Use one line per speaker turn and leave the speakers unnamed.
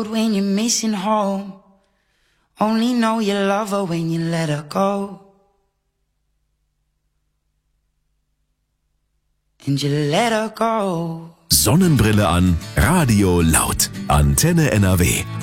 When you're missing home, only know you love her when you let her go. And you let her go.
Sonnenbrille an, Radio laut. Antenne NRW.